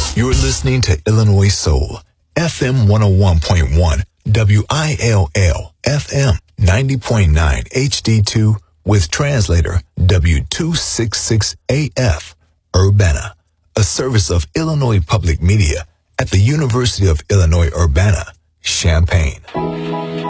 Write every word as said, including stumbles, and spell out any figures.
You're listening to Illinois Soul, F M one oh one point one, W I L L, F M ninety point nine H D two, with translator W two sixty-six A F, Urbana, a service of Illinois Public Media at the University of Illinois Urbana, Champaign.